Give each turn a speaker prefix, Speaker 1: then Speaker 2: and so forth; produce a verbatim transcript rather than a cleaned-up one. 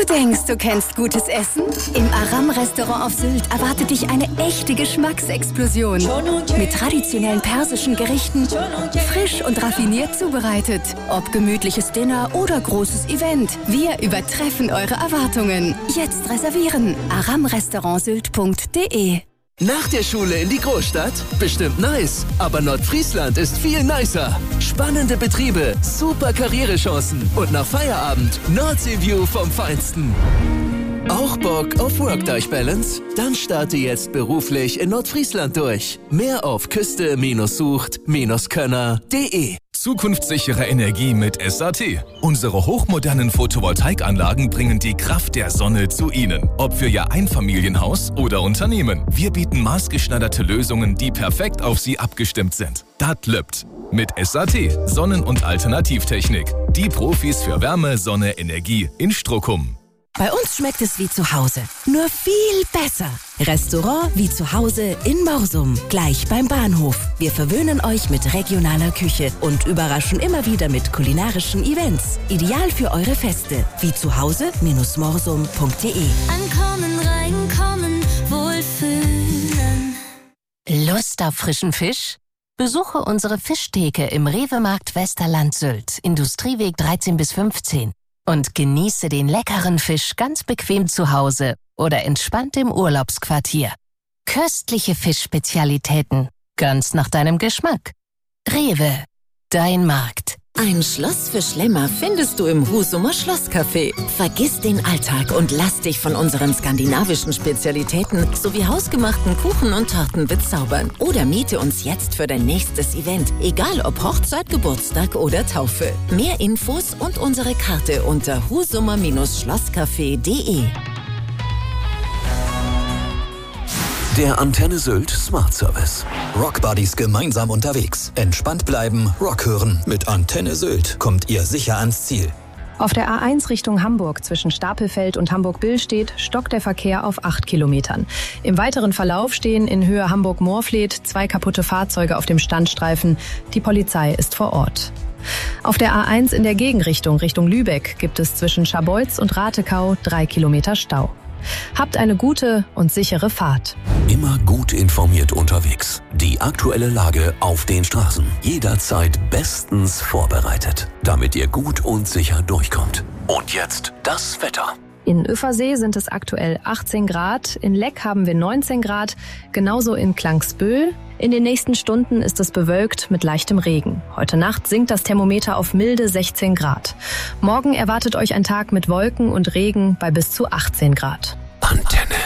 Speaker 1: denkst, du kennst gutes Essen? Im Aram-Restaurant auf Sylt erwartet dich eine echte Geschmacksexplosion. Mit traditionellen persischen Gerichten, frisch und raffiniert zubereitet. Ob gemütliches Dinner oder großes Event, wir übertreffen eure Erwartungen. Jetzt reservieren. aram restaurant sylt punkt de.
Speaker 2: Nach der Schule in die Großstadt? Bestimmt nice. Aber Nordfriesland ist viel nicer. Spannende Betriebe, super Karrierechancen und nach Feierabend Nordsee-View vom Feinsten. Auch Bock auf Work-Life-Balance? Dann starte jetzt beruflich in Nordfriesland durch. Mehr auf küste sucht könner punkt de.
Speaker 3: Zukunftssichere Energie mit S A T. Unsere hochmodernen Photovoltaikanlagen bringen die Kraft der Sonne zu Ihnen. Ob für Ihr Einfamilienhaus oder Unternehmen. Wir bieten maßgeschneiderte Lösungen, die perfekt auf Sie abgestimmt sind. Das lübt. Mit S A T, Sonnen- und Alternativtechnik. Die Profis für Wärme, Sonne, Energie in Strockum.
Speaker 4: Bei uns schmeckt es wie zu Hause, nur viel besser. Restaurant wie zu Hause in Morsum, gleich beim Bahnhof. Wir verwöhnen euch mit regionaler Küche und überraschen immer wieder mit kulinarischen Events. Ideal für eure Feste, wie zu Hause morsum punkt de.
Speaker 5: Ankommen, reinkommen, wohlfühlen.
Speaker 6: Lust auf frischen Fisch? Besuche unsere Fischtheke im Rewe-Markt Westerland Sylt, Industrieweg dreizehn bis fünfzehn. Und genieße den leckeren Fisch ganz bequem zu Hause oder entspannt im Urlaubsquartier. Köstliche Fischspezialitäten, ganz nach deinem Geschmack. Rewe, dein Markt.
Speaker 4: Ein Schloss für Schlemmer findest du im Husumer Schlosscafé. Vergiss den Alltag und lass dich von unseren skandinavischen Spezialitäten sowie hausgemachten Kuchen und Torten bezaubern. Oder miete uns jetzt für dein nächstes Event, egal ob Hochzeit, Geburtstag oder Taufe. Mehr Infos und unsere Karte unter husumer schlosscafé punkt de.
Speaker 7: Der Antenne Sylt Smart Service. Rockbuddies gemeinsam unterwegs. Entspannt bleiben, Rock hören. Mit Antenne Sylt kommt ihr sicher ans Ziel.
Speaker 8: Auf der A eins Richtung Hamburg zwischen Stapelfeld und Hamburg-Billstedt stockt der Verkehr auf acht Kilometern. Im weiteren Verlauf stehen in Höhe Hamburg-Moorfleet zwei kaputte Fahrzeuge auf dem Standstreifen. Die Polizei ist vor Ort. Auf der A eins in der Gegenrichtung Richtung Lübeck gibt es zwischen Scharbeutz und Ratekau drei Kilometer Stau. Habt eine gute und sichere Fahrt.
Speaker 7: Immer gut informiert unterwegs. Die aktuelle Lage auf den Straßen. Jederzeit bestens vorbereitet, damit ihr gut und sicher durchkommt. Und jetzt das Wetter.
Speaker 8: In Üffersee sind es aktuell achtzehn Grad, in Leck haben wir neunzehn Grad, genauso in Klangsbühl. In den nächsten Stunden ist es bewölkt mit leichtem Regen. Heute Nacht sinkt das Thermometer auf milde sechzehn Grad. Morgen erwartet euch ein Tag mit Wolken und Regen bei bis zu achtzehn Grad.
Speaker 7: Antenne.